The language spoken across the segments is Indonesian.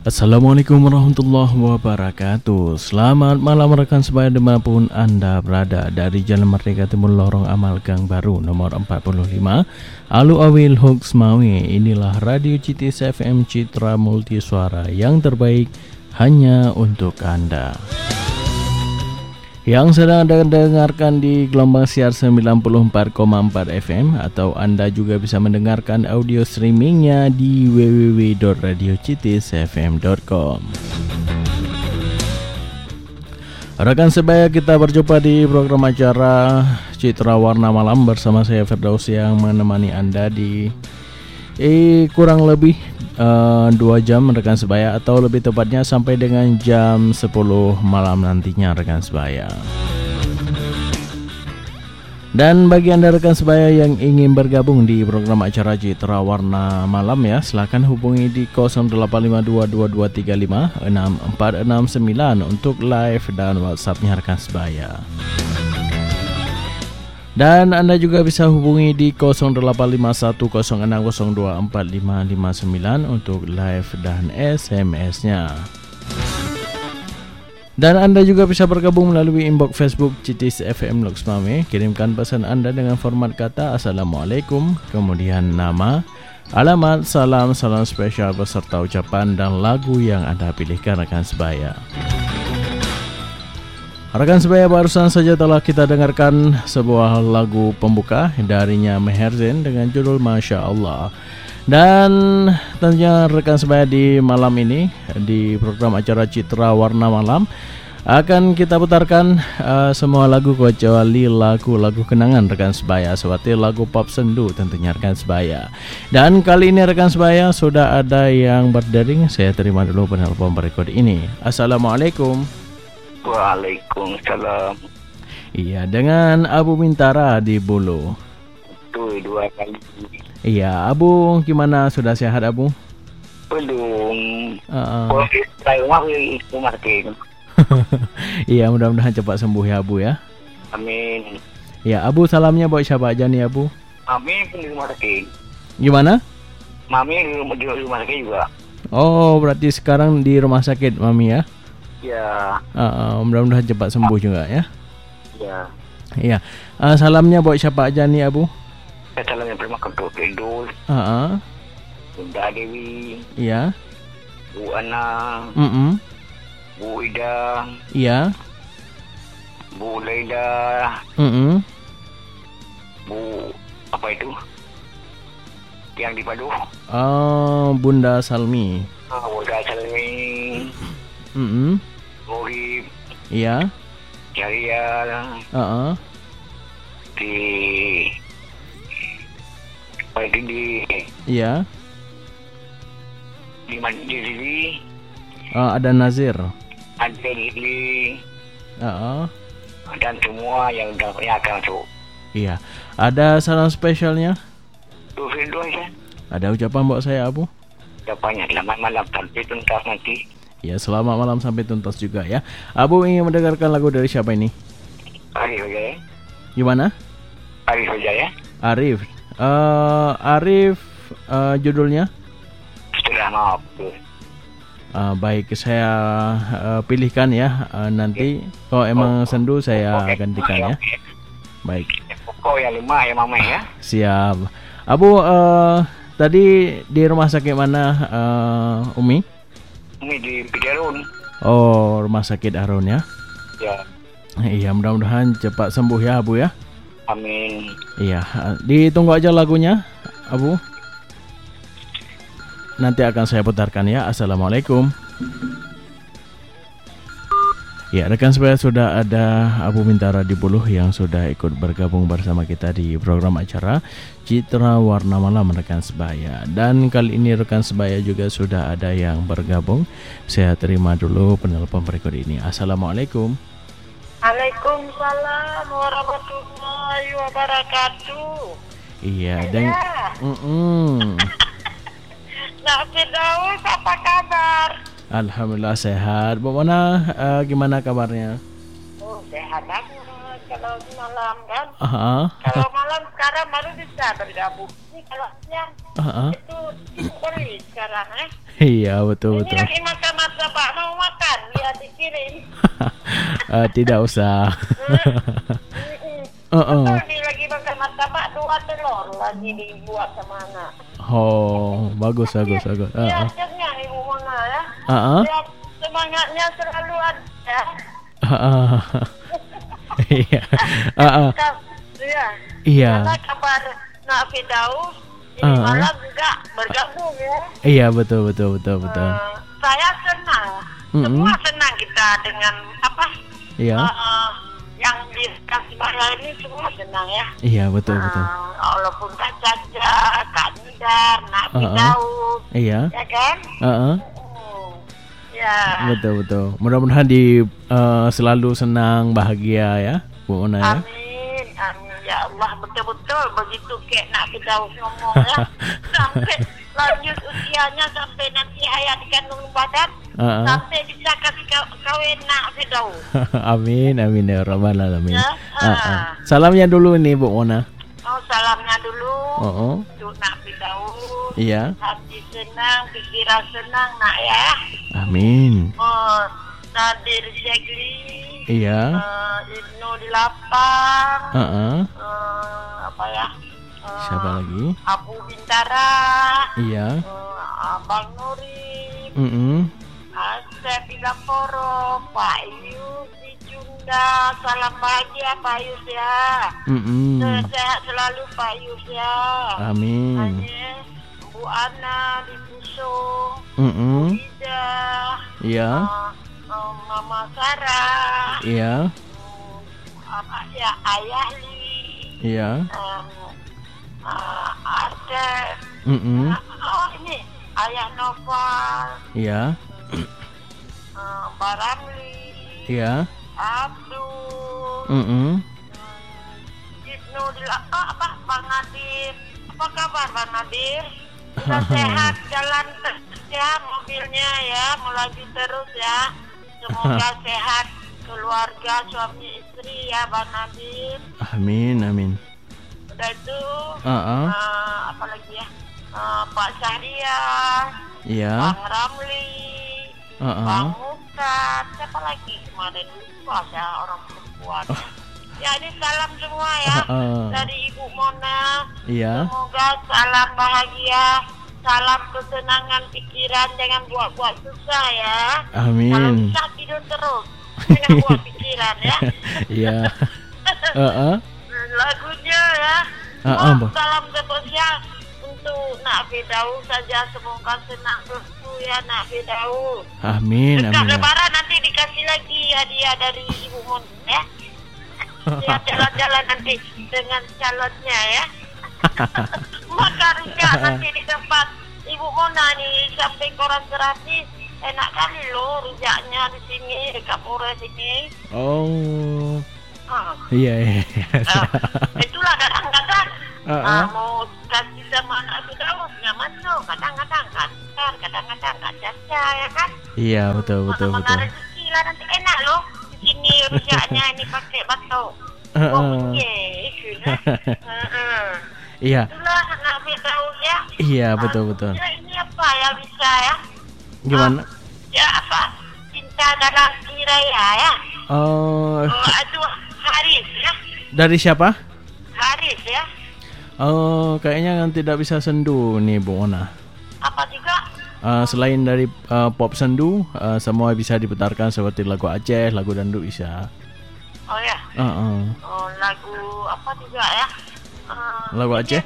Assalamualaikum warahmatullahi wabarakatuh. Selamat malam rekan sebaya dimanapun Anda berada. Dari Jalan Merdeka Timur Lorong Amal Gang Baru nomor 45 Alu Awil Hoax Mawi. Inilah Radio Citis FM Citra Multisuara yang terbaik hanya untuk Anda. Yang sedang Anda dengarkan di gelombang siar 94,4 FM atau Anda juga bisa mendengarkan audio streamingnya di www.radiocitisfm.com. Rekan sebaya, kita berjumpa di program acara Citra Warna Malam bersama saya Firdaus yang menemani Anda di kurang lebih 2 jam rekan sebaya, atau lebih tepatnya sampai dengan jam 10 malam nantinya rekan sebaya. Dan bagi Anda rekan sebaya yang ingin bergabung di program acara Citra Warna Malam ya, silakan hubungi di 085223564669 untuk live dan WhatsApp-nya rekan sebaya. Dan Anda juga bisa hubungi di 085106024559 untuk live dan SMS-nya. Dan Anda juga bisa bergabung melalui inbox Facebook Citis FM Loks Mame. Kirimkan pesan Anda dengan format kata Assalamualaikum, kemudian nama, alamat, salam spesial beserta ucapan dan lagu yang Anda pilihkan rekan sebaya. Rekan sebaya, barusan saja telah kita dengarkan sebuah lagu pembuka darinya Maher Zain dengan judul Masya Allah. Dan tentunya rekan sebaya, di malam ini di program acara Citra Warna Malam akan kita putarkan semua lagu kecuali lagu-lagu kenangan rekan sebaya, seperti lagu pop sendu tentunya rekan sebaya. Dan kali ini rekan sebaya sudah ada yang berdering. Saya terima dulu penelpon berikut ini. Assalamualaikum. Waalaikumsalam. Iya, dengan Abu Mintara di Bulu. Tuh 2 kali. Iya, Abu gimana, sudah sehat Abu? Belum. Saya rumah sakit. Iya, mudah-mudahan cepat sembuh ya Abu ya. Amin. Ya, Abu salamnya buat siapa aja nih Abu? Mami pun di rumah sakit. Gimana? Mami di rumah sakit juga. Oh, berarti sekarang di rumah sakit Mami ya? Ya. Mudah-mudahan cepat sembuh juga ya. Ya. Iya. Salamnya buat siapa aja nih Abu? Salamnya terima kasih untuk Idul. Bunda Dewi. Iya. Bu Ana. Bu Ida. Iya. Bu Laila. Bu apa itu? Yang di Paduh. Bunda Salmi. Bunda Salmi. Muhib. Iya. Jarial. Di Iya. Di Mandiri. Ada Nazir. Ada Lili. Dan semua yang akan masuk. Iya. Ada salam spesialnya? Tuh aja. Ada ucapan buat saya Abu? Ucapannya selamat malam sampai tuntas nanti. Ya, selamat malam sampai tuntas juga ya. Abu ingin mendengarkan lagu dari siapa ini? Arif aja ya. Gimana? Arif aja ya. Arif. Arif, judulnya? Setelah maaf. Baik, saya pilihkan ya. Nanti kalau emang sendu saya gantikan ya. Baik. Pokok yang 5 ya Mama ya. Siap. Abu, tadi di rumah sakit mana Umi? Umi di Pidarun. Oh, rumah sakit Arun ya. Ya. Iya, mudah-mudahan cepat sembuh ya Abu ya. Amin. Iya, ditunggu aja lagunya Abu. Nanti akan saya putarkan ya. Assalamualaikum. Ya, rekan sebaya, sudah ada Abu Mintara di Buluh yang sudah ikut bergabung bersama kita di program acara Citra Warna Malam rekan sebaya. Dan kali ini rekan sebaya juga sudah ada yang bergabung. Saya terima dulu penelpon berikut ini. Assalamualaikum. Waalaikumsalam warahmatullahi wabarakatuh. Iya, dan Nak Firdaus, apa kabar? Alhamdulillah sehat. Bagaimana gimana kabarnya? Oh, sehat banget. Kalau malam kan? Kalau malam sekarang baru bisa bergabung. Ini kalau siang itu beli sekarang Iya, betul. Ini lagi makan kirim. Tidak usah. Betul, lagi makan martabak 2 telur lagi dibuat sama anak. Oh, bagus. Ya, cengang Ibu Mona ya. Ya, semangatnya selalu ada. Iya. Iya. Karena kabar Nak Firdaus ini malam juga bergabung ya. Iya, betul. Saya senang. Semua senang kita dengan apa? Iya. Yang dikasih bahaya ini semua senang ya. Iya, betul. Walaupun Kak Caca, Kak Nidar, Nak Firdaus. Iya. Ya kan? Ya. Betul. Mudah-mudahan selalu senang, bahagia ya, Bu Mona ya. Amin. Ya Allah, betul-betul begitu kayak Nak Firdaus ngomong ya. Sampai lanjut usianya, sampai nanti ayah dikandung badan, sampai bisa kasih kawin Nak Firdaus. Amin ya rabbal alamin. Ya, Salamnya dulu nih Bu Mona. Salamnya dulu untuk Nak Firdaus. Iya. Hati senang, pikiran senang Nak ya. Amin. Nadir Jegli. Iya. Ibnu Dilapang. Apa ya? Siapa lagi? Abu Bintara. Iya. Abang Nuri. Asep Ilaporo. Pak Yus di Junda. Salam bahagia Pak Yus ya. Sehat selalu Pak Yus ya. Amin. Bu Ana di Pusung. Bu Ida. Iya. Mama Sarah. Iya. Ayah Li. Iya. Ada. Ini Ayah Noval. Iya. Baramli. Iya. Abdul. Ibnu Bang Nadir. Apa kabar Bang Nadir? Kita sehat, jalan ya mobilnya ya, melaju terus ya. Semoga sehat keluarga, suami istri ya Bang Nadir. Amin. Udah itu apa lagi ya? Pak Syahriar. Iya. Bang Ramli. Bang Mukat. Siapa lagi kemarin lupa ya orang perempuan. Ya ini salam semua ya dari Ibu Mona. Iya. Semoga salam bahagia, salam kesenangan pikiran, jangan buat susah ya. Amin. Kalau bisa tidur terus, jangan buat pikiran ya. Iya. Lagunya ya. Salam spesial untuk Nak Firdaus saja, semoga senang terus ya Nak Firdaus. Amin. Dekat Lebaran nanti dikasih lagi hadiah dari Ibu Mona ya. Ya jalan-jalan nanti dengan calonnya ya. Maka rujak nanti di tempat Ibu Mona nih sampai koran gratis, enak kali loh rujaknya di sini dekat Pura sini. Iya. Itulah kadang-kadang mau kasih sama Nak Firdaus nggak masuk, kadang-kadang kantor, kadang-kadang nggak caca ya kan. Iya betul. Mana rezeki lah nanti enak loh. Ini rujaknya ini pakai batok. Iya. Itulah Nak Firdaus ya. Iya betul. Ini apa ya bisa ya? Gimana? Ya apa? Cinta dalam Kiraya ya. Aduh Haris ya. Dari siapa? Haris ya. Kayaknya tidak bisa sendu nih Bu Mona. Apa juga? Selain dari pop sendu, semua bisa diputarkan seperti lagu Aceh, lagu dangdut bisa. Oh ya. Lagu apa juga ya? Lagu Aceh?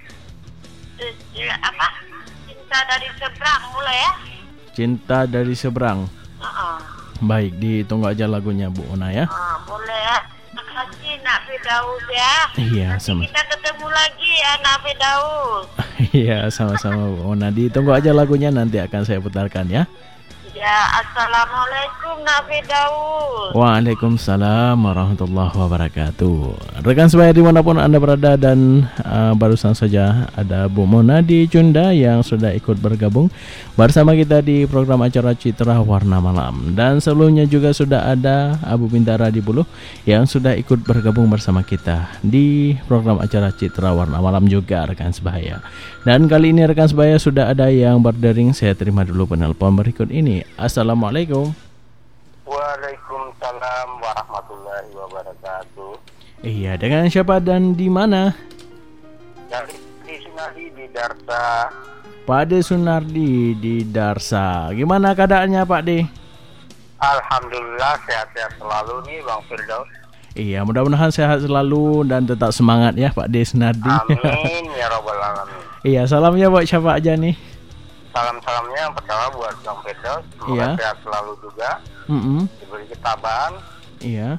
Apa? Cinta dari seberang mulai ya? Cinta dari seberang. Baik, ditunggu aja lagunya Bu Mona ya. Boleh ya. Terima kasih Nak Firdaus ya. Iya, sama. Kita ketemu lagi ya Nak Firdaus. Iya, sama-sama Bu Mona. Ditunggu aja lagunya, nanti akan saya putarkan ya. Ya, assalamualaikum Nak Firdaus. Waalaikumsalam warahmatullahi wabarakatuh. Rekan sebaya dimanapun Anda berada, dan barusan saja ada Bu Mona di Junda yang sudah ikut bergabung bersama kita di program acara Citra Warna Malam. Dan sebelumnya juga sudah ada Abu Bintara di Buluh yang sudah ikut bergabung bersama kita di program acara Citra Warna Malam juga rekan sebaya. Dan kali ini rekan sebaya sudah ada yang berdering. Saya terima dulu penelpon berikut ini. Assalamualaikum. Waalaikumsalam warahmatullahi wabarakatuh. Iya, dengan siapa dan di mana? Dari Sunardi di Darsa. Pak De Sunardi di Darsa. Gimana keadaannya Pak De? Alhamdulillah sehat-sehat selalu nih Bang Firdaus. Iya, mudah-mudahan sehat selalu dan tetap semangat ya Pak De Sunardi. Amin ya robbal alamin. Iya, salamnya buat siapa aja nih? Salam-salamnya yang pertama buat Bang Firdaus. Semoga Iya. sehat selalu juga. Diberi ketabahan. Iya.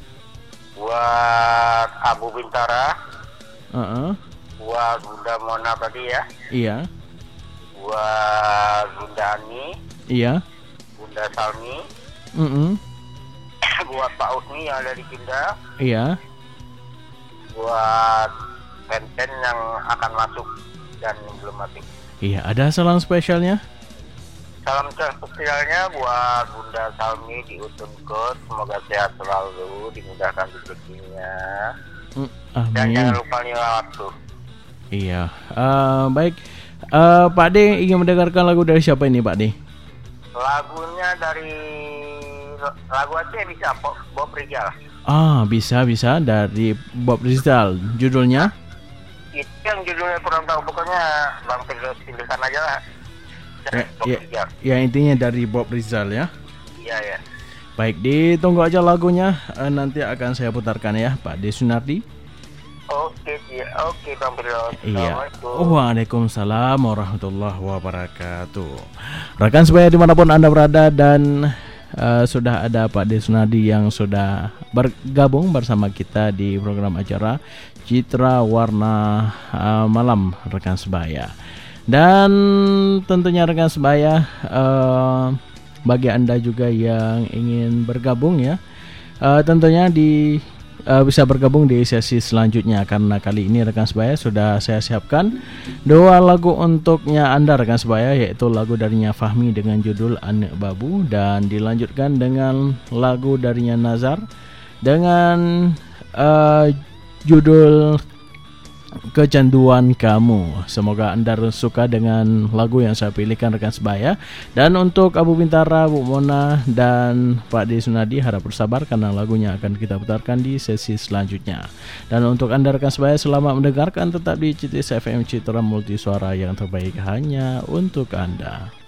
Buat Abu Bintara. Buat Bunda Mona tadi ya. Iya. Buat Bunda Ani. Iya. Bunda Salmi. Buat Pak Usni yang ada di Kinda. Iya. Buat Tenten yang akan masuk dan yang belum masuk. Iya, ada salam spesialnya? Salam spesialnya buat Bunda Salmi di Utunkut. Semoga sehat selalu, dimudahkan rezekinya. Dan Amin. jangan lupa nilai waktu. Iya. Baik. Pak De ingin mendengarkan lagu dari siapa ini Pak De? Lagunya dari lagu Aceh bisa Bob Rizal. Bisa dari Bob Rizal. Judulnya? Itu yang judulnya kurang tahu, pokoknya Bang Firdaus pilihkan aja lah. Bob Rizal. Ya intinya dari Bob Rizal ya. Iya ya. Baik, ditunggu aja lagunya. Nanti akan saya putarkan ya Pak De Sunardi. Oke Bang Firdaus. Iya. Waalaikumsalam warahmatullahi wabarakatuh. Rekan sebaya dimanapun Anda berada, dan sudah ada Pak De Sunardi yang sudah bergabung bersama kita di program acara Citra Warna Malam rekan sebaya. Dan tentunya rekan sebaya, bagi Anda juga yang ingin bergabung ya, tentunya bisa bergabung di sesi selanjutnya, karena kali ini rekan sebaya sudah saya siapkan 2 lagu untuknya Anda rekan sebaya, yaitu lagu darinya Fahmi dengan judul Anak Babu, dan dilanjutkan dengan lagu darinya Nazar dengan judul Kecanduan Kamu. Semoga Anda suka dengan lagu yang saya pilihkan rekan sebaya. Dan untuk Abu Bintara, Bu Mona, dan Pak De Sunardi harap bersabar karena lagunya akan kita putarkan di sesi selanjutnya. Dan untuk Anda rekan sebaya, selamat mendengarkan, tetap di CITIS FM Citra Multi Suara yang terbaik hanya untuk Anda.